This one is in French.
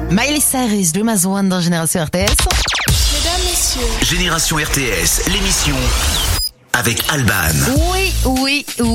Miley Cyrus, de Mazouane dans Génération RTS. Mesdames, messieurs. Génération RTS, l'émission avec Alban. Oui.